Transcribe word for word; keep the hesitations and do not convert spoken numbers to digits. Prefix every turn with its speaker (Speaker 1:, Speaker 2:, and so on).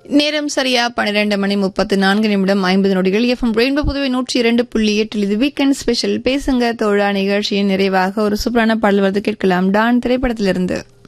Speaker 1: நேரம் சரியா பன்னிரண்டு மணி முப்பத்து நான்கு நிமிடம் ஐம்பது நொடிகள். எஃப்எம் ரெயின்போ புதுவை நூற்றி இரண்டு புள்ளி எட்டில் இது வீக்கெண்ட் ஸ்பெஷல் பேசுங்க தோழா நிகழ்ச்சியின் நிறைவாக ஒரு சூப்பரான பாடல் வந்து கேட்கலாம். டான் திரைப்படத்திலிருந்து.